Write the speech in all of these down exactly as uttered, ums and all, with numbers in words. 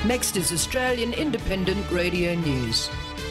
Next is Australian Independent Radio News.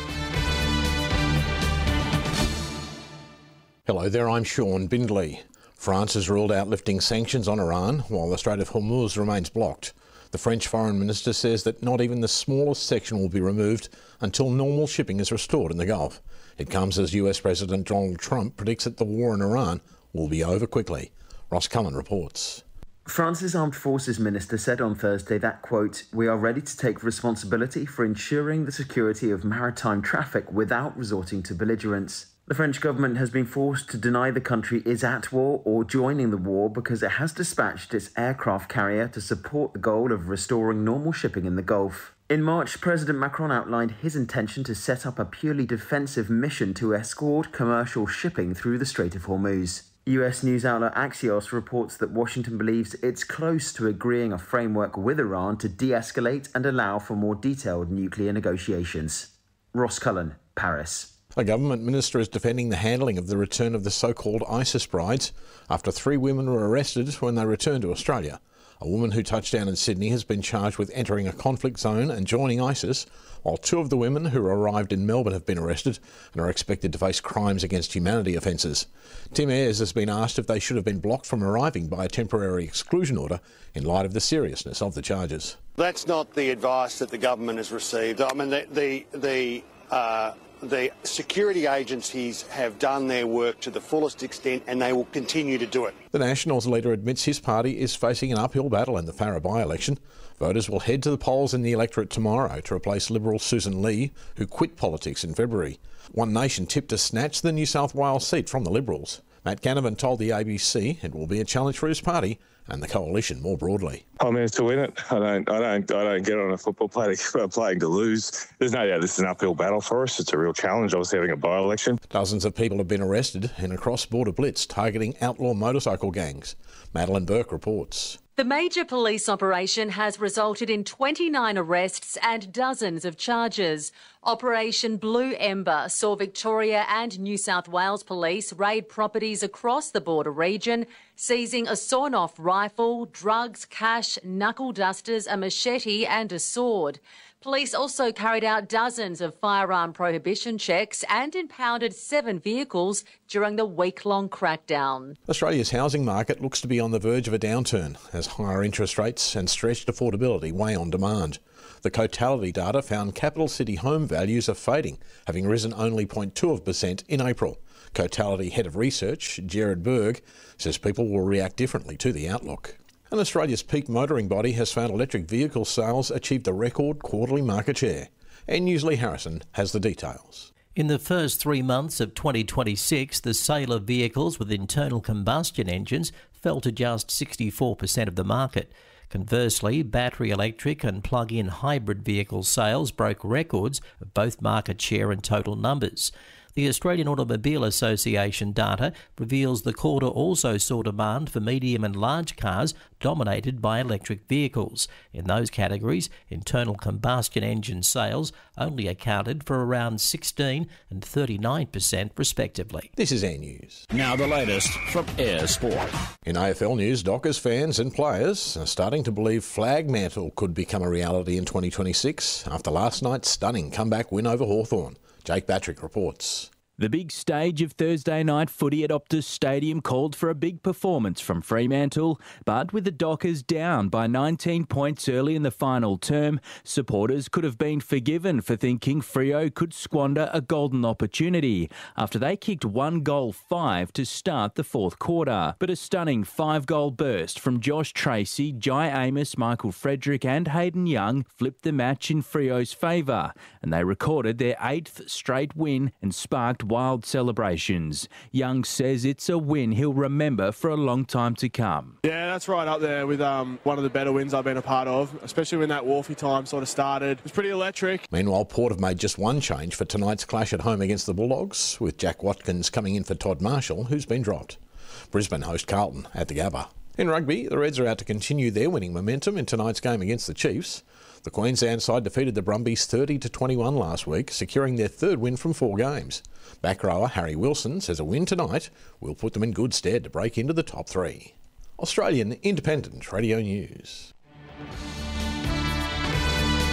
Hello there, I'm Sean Bindley. France has ruled out lifting sanctions on Iran while the Strait of Hormuz remains blocked. The French Foreign Minister says that not even the smallest section will be removed until normal shipping is restored in the Gulf. It comes as U S President Donald Trump predicts that the war in Iran will be over quickly. Ross Cullen reports. France's Armed Forces Minister said on Thursday that, quote, "We are ready to take responsibility for ensuring the security of maritime traffic without resorting to belligerence." The French government has been forced to deny the country is at war or joining the war because it has dispatched its aircraft carrier to support the goal of restoring normal shipping in the Gulf. In March, President Macron outlined his intention to set up a purely defensive mission to escort commercial shipping through the Strait of Hormuz. U S news outlet Axios reports that Washington believes it's close to agreeing a framework with Iran to de-escalate and allow for more detailed nuclear negotiations. Ross Cullen, Paris. A government minister is defending the handling of the return of the so-called ISIS brides after three women were arrested when they returned to Australia. A woman who touched down in Sydney has been charged with entering a conflict zone and joining ISIS, while two of the women who arrived in Melbourne have been arrested and are expected to face crimes against humanity offences. Tim Ayres has been asked if they should have been blocked from arriving by a temporary exclusion order in light of the seriousness of the charges. That's not the advice that the government has received. I mean, the the the, uh, the security agencies have done their work to the fullest extent and they will continue to do it. The Nationals leader admits his party is facing an uphill battle in the Farrer by-election. Voters will head to the polls in the electorate tomorrow to replace Liberal Susan Lee, who quit politics in February. One Nation tipped to snatch the New South Wales seat from the Liberals. Matt Canavan told the A B C it will be a challenge for his party and the coalition more broadly. I'm in to win it. I don't, I don't, I don't get on a football play to, playing to lose. There's no doubt this is an uphill battle for us. It's a real challenge, obviously, having a by-election. Dozens of people have been arrested in a cross-border blitz targeting outlaw motorcycle gangs. Madeline Burke reports. The major police operation has resulted in twenty-nine arrests and dozens of charges. Operation Blue Ember saw Victoria and New South Wales police raid properties across the border region, seizing a sawn-off rifle, drugs, cash, knuckle dusters, a machete and a sword. Police also carried out dozens of firearm prohibition checks and impounded seven vehicles during the week-long crackdown. Australia's housing market looks to be on the verge of a downturn as higher interest rates and stretched affordability weigh on demand. The Cotality data found capital city home values are fading, having risen only zero point two percent in April. Cotality Head of Research, Gerard Berg, says people will react differently to the outlook. And Australia's peak motoring body has found electric vehicle sales achieved a record quarterly market share. And Newsley Harrison has the details. In the first three months of twenty twenty-six, the sale of vehicles with internal combustion engines fell to just sixty-four percent of the market. Conversely, battery electric and plug-in hybrid vehicle sales broke records of both market share and total numbers. The Australian Automobile Association data reveals the quarter also saw demand for medium and large cars dominated by electric vehicles. In those categories, internal combustion engine sales only accounted for around sixteen and thirty-nine percent respectively. This is Air News. Now the latest from Air Sport. In A F L news, Dockers fans and players are starting to believe flag mantle could become a reality in twenty twenty-six after last night's stunning comeback win over Hawthorn. Jake Patrick reports. The big stage of Thursday night footy at Optus Stadium called for a big performance from Fremantle, but with the Dockers down by nineteen points early in the final term, supporters could have been forgiven for thinking Freo could squander a golden opportunity after they kicked one goal five to start the fourth quarter. But a stunning five-goal burst from Josh Tracy, Jai Amos, Michael Frederick and Hayden Young flipped the match in Freo's favour, and they recorded their eighth straight win and sparked wild celebrations. Young says it's a win he'll remember for a long time to come. Yeah, that's right up there with um, one of the better wins I've been a part of, especially when that Wharfie time sort of started. It was pretty electric. Meanwhile, Port have made just one change for tonight's clash at home against the Bulldogs, with Jack Watkins coming in for Todd Marshall, who's been dropped. Brisbane host Carlton at the Gabba. In rugby, the Reds are out to continue their winning momentum in tonight's game against the Chiefs. The Queensland side defeated the Brumbies thirty to twenty-one last week, securing their third win from four games. Back rower Harry Wilson says a win tonight will put them in good stead to break into the top three. Australian Independent Radio News.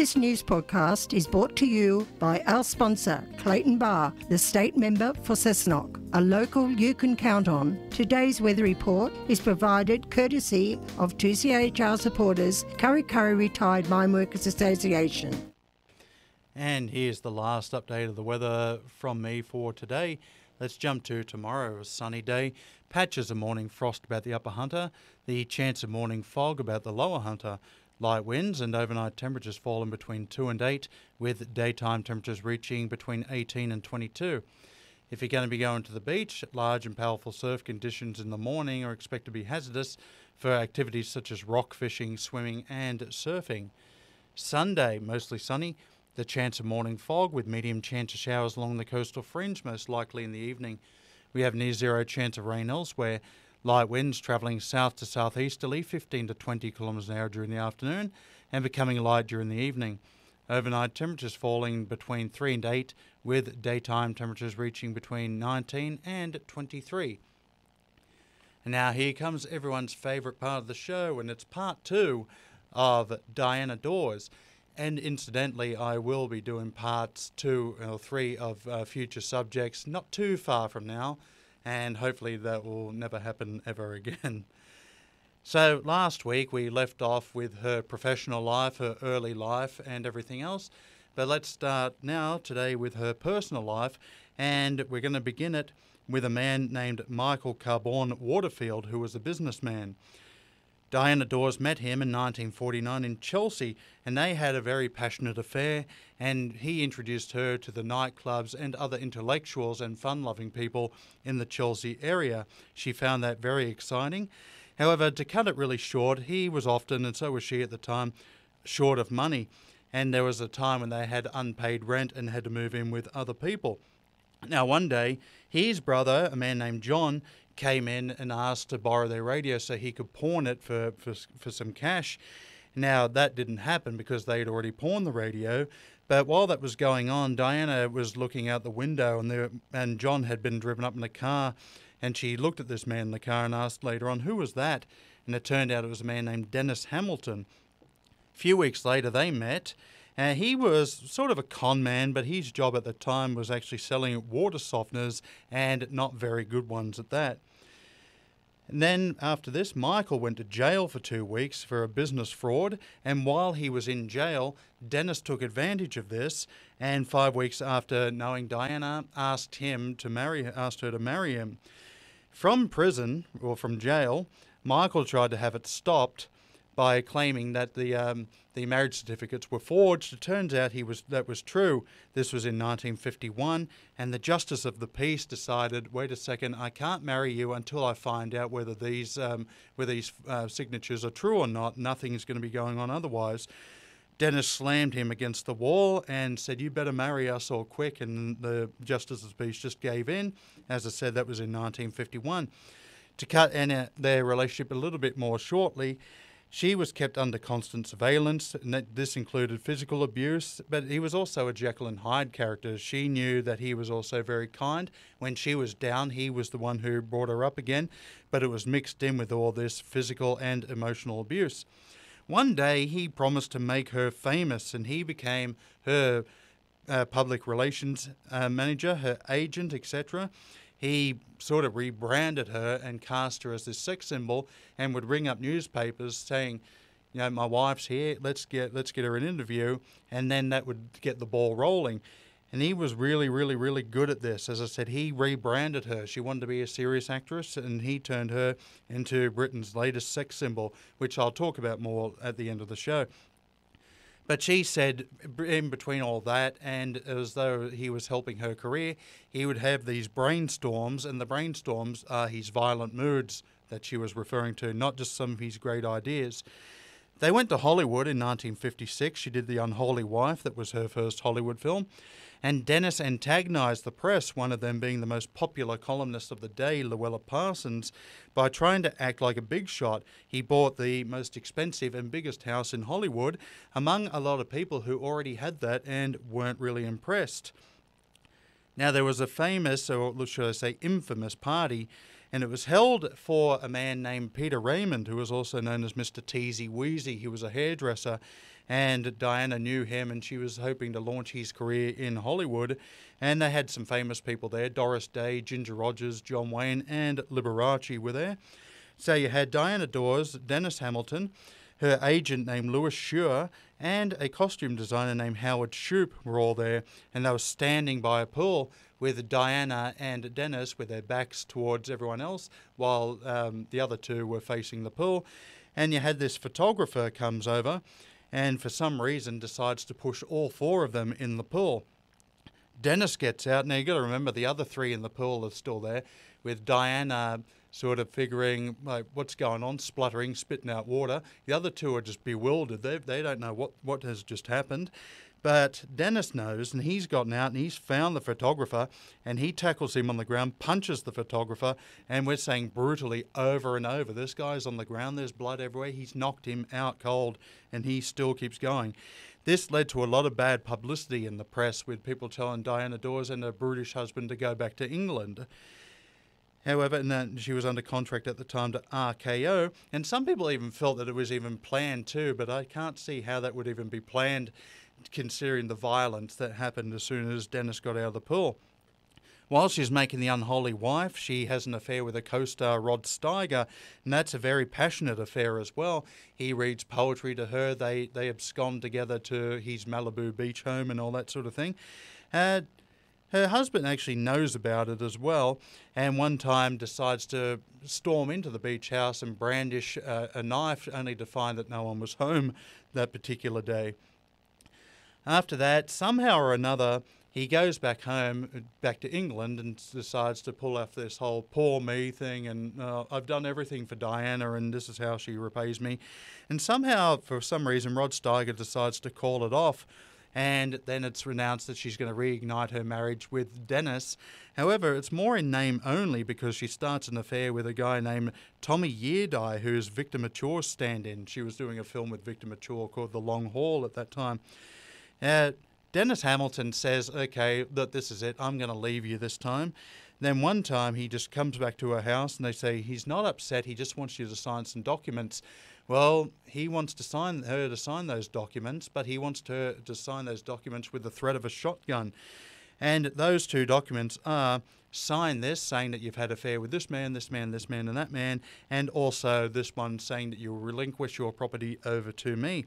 This news podcast is brought to you by our sponsor, Clayton Bar, the state member for Cessnock, a local you can count on. Today's weather report is provided courtesy of two C H R supporters, Kurri Kurri Retired Mine Workers Association. And here's the last update of the weather from me for today. Let's jump to tomorrow, a sunny day. Patches of morning frost about the upper Hunter, the chance of morning fog about the lower Hunter. Light winds and overnight temperatures falling between two and eight, with daytime temperatures reaching between eighteen and twenty-two. If you're going to be going to the beach, large and powerful surf conditions in the morning are expected to be hazardous for activities such as rock fishing, swimming and surfing. Sunday, mostly sunny. The chance of morning fog with medium chance of showers along the coastal fringe, most likely in the evening. We have near zero chance of rain elsewhere. Light winds travelling south to southeasterly, fifteen to twenty kilometres an hour during the afternoon and becoming light during the evening. Overnight temperatures falling between three and eight, with daytime temperatures reaching between nineteen and twenty-three. And now here comes everyone's favourite part of the show, and it's part two of Diana Dawes. And incidentally, I will be doing parts two or three of uh, future subjects not too far from now, and hopefully that will never happen ever again. So last week we left off with her professional life, her early life and everything else. But let's start now today with her personal life, and we're going to begin it with a man named Michael Carbone Waterfield, who was a businessman. Diana Dawes met him in nineteen forty-nine in Chelsea, and they had a very passionate affair, and he introduced her to the nightclubs and other intellectuals and fun-loving people in the Chelsea area. She found that very exciting. However, to cut it really short, he was often, and so was she at the time, short of money, and there was a time when they had unpaid rent and had to move in with other people. Now, one day, his brother, a man named John, came in and asked to borrow their radio so he could pawn it for, for, for some cash. Now, that didn't happen because they had already pawned the radio. But while that was going on, Diana was looking out the window, and, there, and John had been driven up in a car. And she looked at this man in the car and asked later on, who was that? And it turned out it was a man named Dennis Hamilton. A few weeks later, they met. Uh, he was sort of a con man, but his job at the time was actually selling water softeners, and not very good ones at that. And then after this, Michael went to jail for two weeks for a business fraud, and while he was in jail, Dennis took advantage of this, and five weeks after knowing Diana, asked him to marry, asked her to marry him. From prison, or from jail, Michael tried to have it stopped by claiming that the um, the marriage certificates were forged. It turns out he was that was true. This was in nineteen fifty-one, and the Justice of the Peace decided, wait a second, I can't marry you until I find out whether these um, whether these uh, signatures are true or not. Nothing is going to be going on otherwise. Dennis slammed him against the wall and said, you better marry us or quick, and the Justice of the Peace just gave in. As I said, that was in nineteen fifty-one. To cut in, uh, their relationship a little bit more shortly, she was kept under constant surveillance, and that this included physical abuse, but he was also a Jekyll and Hyde character. She knew that he was also very kind. When she was down, he was the one who brought her up again, but it was mixed in with all this physical and emotional abuse. One day, he promised to make her famous, and he became her uh, public relations uh, manager, her agent, et cetera. He sort of rebranded her and cast her as this sex symbol, and would ring up newspapers saying, you know, my wife's here, let's get let's get her an interview, and then that would get the ball rolling. And he was really, really, really good at this. As I said, he rebranded her. She wanted to be a serious actress, and he turned her into Britain's latest sex symbol, which I'll talk about more at the end of the show. But she said, in between all that, and as though he was helping her career, he would have these brainstorms, and the brainstorms are his violent moods that she was referring to, not just some of his great ideas. They went to Hollywood in nineteen fifty-six. She did The Unholy Wife. That was her first Hollywood film. And Dennis antagonised the press, one of them being the most popular columnist of the day, Luella Parsons, by trying to act like a big shot. He bought the most expensive and biggest house in Hollywood among a lot of people who already had that and weren't really impressed. Now, there was a famous, or should I say infamous, party And it was held for a man named Peter Raymond, who was also known as Mister Teasy Weezy. He was a hairdresser, and Diana knew him, and she was hoping to launch his career in Hollywood. And they had some famous people there. Doris Day, Ginger Rogers, John Wayne, and Liberace were there. So you had Diana Dawes, Dennis Hamilton, her agent named Louis Schur, and a costume designer named Howard Shoup were all there, and they were standing by a pool with Diana and Dennis with their backs towards everyone else, while um, the other two were facing the pool. And you had this photographer comes over, and for some reason decides to push all four of them in the pool. Dennis gets out. Now, you've got to remember the other three in the pool are still there, with Diana sort of figuring, like, what's going on, spluttering, spitting out water. The other two are just bewildered. They they don't know what, what has just happened. But Dennis knows, and he's gotten out and he's found the photographer, and he tackles him on the ground, punches the photographer, and we're saying brutally over and over, this guy's on the ground, there's blood everywhere, he's knocked him out cold, and he still keeps going. This led to a lot of bad publicity in the press, with people telling Diana Dawes and her brutish husband to go back to England. However, and then she was under contract at the time to R K O, and some people even felt that it was even planned too, but I can't see how that would even be planned, considering the violence that happened as soon as Dennis got out of the pool. While she's making The Unholy Wife, she has an affair with a co-star, Rod Steiger, and that's a very passionate affair as well. He reads poetry to her. They they abscond together to his Malibu beach home and all that sort of thing. Uh, her husband actually knows about it as well, and one time decides to storm into the beach house and brandish uh, a knife, only to find that no one was home that particular day. After that, somehow or another, he goes back home, back to England, and decides to pull off this whole poor me thing, and uh, I've done everything for Diana, and this is how she repays me. And somehow, for some reason, Rod Steiger decides to call it off, and then it's announced that she's going to reignite her marriage with Dennis. However, it's more in name only, because she starts an affair with a guy named Tommy Yeardye, who's Victor Mature's stand-in. She was doing a film with Victor Mature called The Long Haul at that time. Uh, Dennis Hamilton says, okay, that this is it, I'm going to leave you this time. Then one time he just comes back to her house and they say he's not upset, he just wants you to sign some documents. Well, he wants to sign her to sign those documents, but he wants her to sign those documents with the threat of a shotgun. And those two documents are, sign this saying that you've had an affair with this man, this man, this man and that man, and also this one saying that you'll relinquish your property over to me.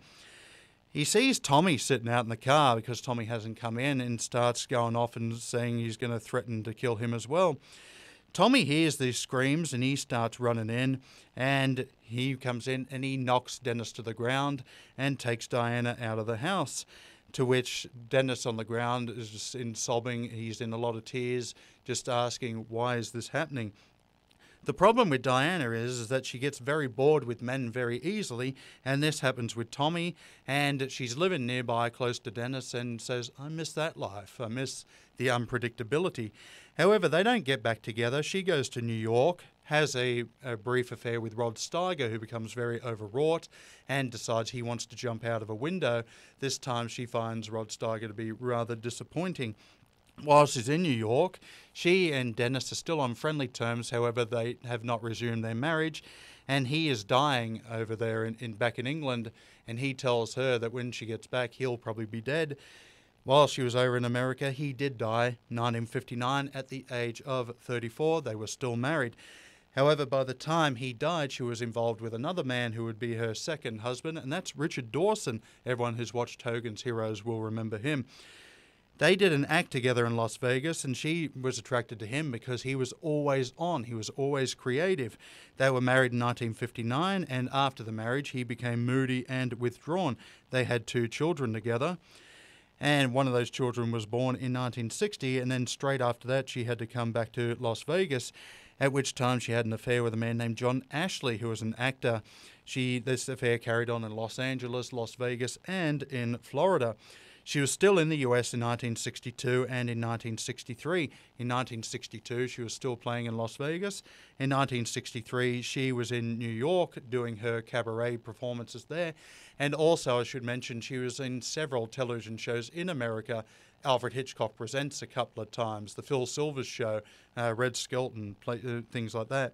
He sees Tommy sitting out in the car because Tommy hasn't come in, and starts going off and saying he's going to threaten to kill him as well. Tommy hears these screams and he starts running in, and he comes in and he knocks Dennis to the ground and takes Diana out of the house, to which Dennis on the ground is just in sobbing. He's in a lot of tears, just asking, why is this happening? The problem with Diana is, is that she gets very bored with men very easily, and this happens with Tommy, and she's living nearby close to Dennis and says, I miss that life, I miss the unpredictability. However, they don't get back together. She goes to New York, has a, a brief affair with Rod Steiger, who becomes very overwrought and decides he wants to jump out of a window. This time she finds Rod Steiger to be rather disappointing. While she's in New York, she and Dennis are still on friendly terms. However, they have not resumed their marriage, and he is dying over there in, in back in England, and he tells her that when she gets back, he'll probably be dead. While she was over in America, he did die, nineteen fifty-nine, at the age of thirty-four. They were still married. However, by the time he died, she was involved with another man who would be her second husband, and that's Richard Dawson. Everyone who's watched Hogan's Heroes will remember him. They did an act together in Las Vegas, and she was attracted to him because he was always on. He was always creative. They were married in nineteen fifty-nine, and after the marriage, he became moody and withdrawn. They had two children together, and one of those children was born in nineteen sixty, and then straight after that, she had to come back to Las Vegas, at which time she had an affair with a man named John Ashley, who was an actor. She This affair carried on in Los Angeles, Las Vegas, and in Florida. She was still in the U S in nineteen sixty-two and in nineteen sixty-three. In nineteen sixty-two, she was still playing in Las Vegas. In nineteen sixty-three, she was in New York doing her cabaret performances there. And also, I should mention, she was in several television shows in America. Alfred Hitchcock Presents a couple of times, the Phil Silvers Show, uh, Red Skelton, play, uh, things like that.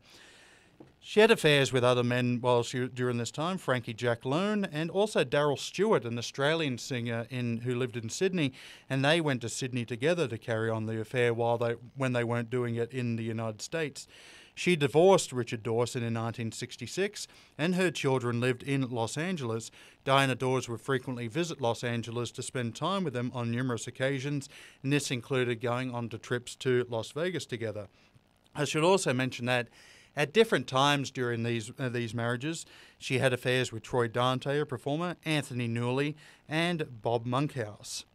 She had affairs with other men while she during this time, Frankie Jack Lone and also Daryl Stewart, an Australian singer in who lived in Sydney, and they went to Sydney together to carry on the affair while they when they weren't doing it in the United States. She divorced Richard Dawson in nineteen sixty-six, and her children lived in Los Angeles. Diana Dawes would frequently visit Los Angeles to spend time with them on numerous occasions, and this included going on to trips to Las Vegas together. I should also mention that at different times during these uh, these marriages, she had affairs with Troy Dante, a performer, Anthony Newley, and Bob Monkhouse.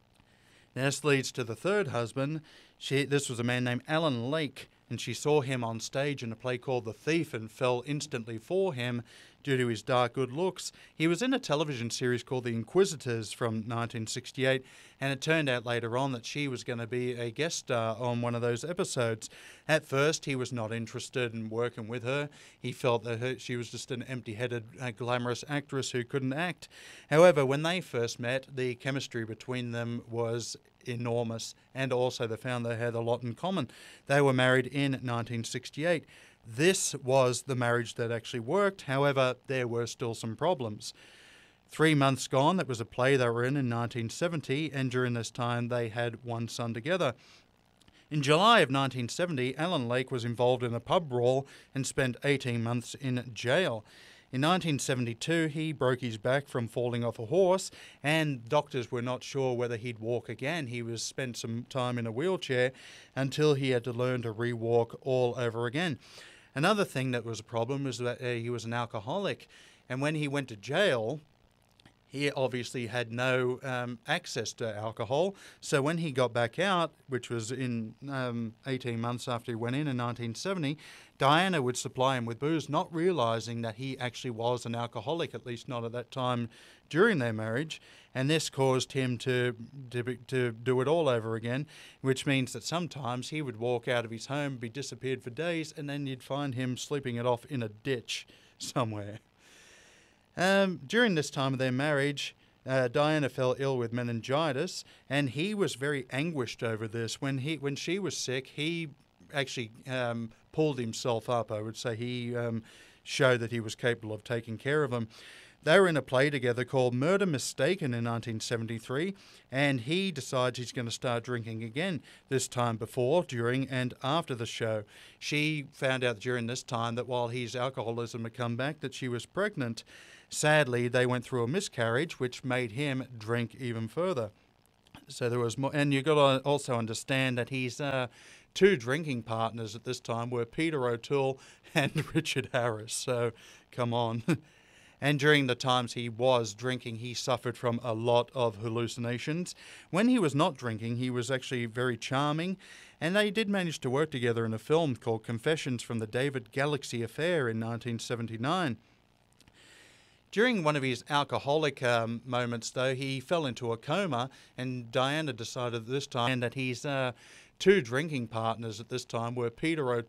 Now, this leads to the third husband. She, this was a man named Alan Lake, and she saw him on stage in a play called The Thief and fell instantly for him due to his dark good looks. He was in a television series called The Inquisitors from nineteen sixty-eight, and it turned out later on that she was going to be a guest star on one of those episodes. At first, he was not interested in working with her. He felt that her, she was just an empty-headed, uh, glamorous actress who couldn't act. However, when they first met, the chemistry between them was enormous, and also they found they had a lot in common. They were married in nineteen sixty-eight. This was the marriage that actually worked. However, there were still some problems. Three Months Gone, that was a play they were in in nineteen seventy, and during this time they had one son together. In July of nineteen seventy, Alan Lake was involved in a pub brawl and spent eighteen months in jail. In nineteen seventy-two, he broke his back from falling off a horse, and doctors were not sure whether he'd walk again. He was spent some time in a wheelchair until he had to learn to re-walk all over again. Another thing that was a problem was that uh, he was an alcoholic, and when he went to jail, he obviously had no um, access to alcohol. So when he got back out, which was in um, eighteen months after he went in in nineteen seventy, Diana would supply him with booze, not realising that he actually was an alcoholic, at least not at that time during their marriage. And this caused him to, to, to do it all over again, which means that sometimes he would walk out of his home, be disappeared for days, and then you'd find him sleeping it off in a ditch somewhere. Um, during this time of their marriage, uh, Diana fell ill with meningitis, and he was very anguished over this. When he, when she was sick, he actually um, pulled himself up. I would say he um, showed that he was capable of taking care of him. They were in a play together called Murder Mistaken in nineteen seventy-three, and he decides he's going to start drinking again, this time before, during, and after the show. She found out during this time that while his alcoholism had come back, that she was pregnant. Sadly, they went through a miscarriage, which made him drink even further. So there was more, and you've got to also understand that his uh, two drinking partners at this time were Peter O'Toole and Richard Harris. So, come on. And during the times he was drinking, he suffered from a lot of hallucinations. When he was not drinking, he was actually very charming, and they did manage to work together in a film called Confessions from the David Galaxy Affair in nineteen seventy-nine. During one of his alcoholic um, moments, though, he fell into a coma, and Diana decided this time that his uh, two drinking partners at this time were Peter O'Toole